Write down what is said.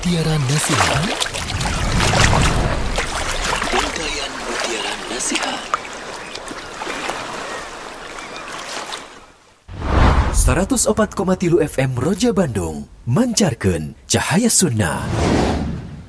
Mutiara Nasihat. Rangkaian Mutiara Nasihat. 104,3 FM Roja Bandung mancarkan cahaya sunnah.